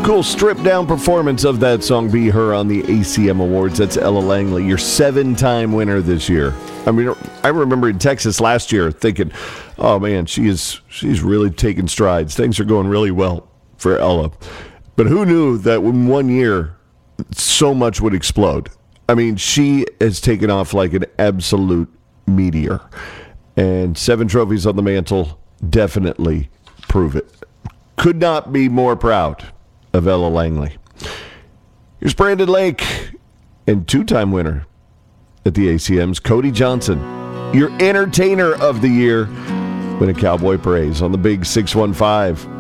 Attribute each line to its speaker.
Speaker 1: Cool stripped-down performance of that song, Be Her, on the ACM Awards. That's Ella Langley, your 7-time winner this year. I mean, I remember in Texas last year thinking, oh, man, she's really taking strides. Things are going really well for Ella. But who knew that in 1 year, so much would explode? I mean, she has taken off like an absolute meteor. And 7 trophies on the mantle definitely prove it. Could not be more proud of Ella Langley. Here's Brandon Lake and 2-time winner at the ACMs, Cody Johnson, your entertainer of the year, winning Cowboy Praise on the big 615.